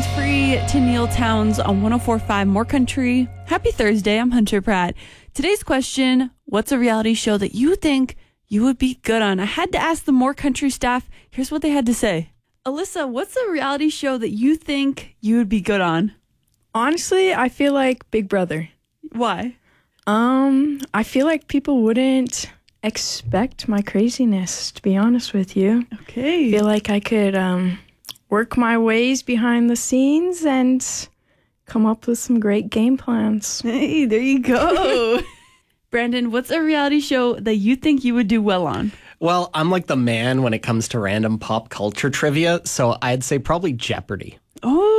hands-free to Neil Towns on 104.5 More Country. Happy Thursday, I'm Hunter Pratt. Today's question, what's a reality show that you think you would be good on? I had to ask the More Country staff. Here's what they had to say. Alyssa, what's a reality show that you think you would be good on? Honestly, I feel like Big Brother. Why? I feel like people wouldn't expect my craziness, to be honest with you. Okay. I feel like I could work my ways behind the scenes and come up with some great game plans. Hey, there you go. Brandon, what's a reality show that you think you would do well on? Well, I'm like the man when it comes to random pop culture trivia, so I'd say probably Jeopardy. Oh.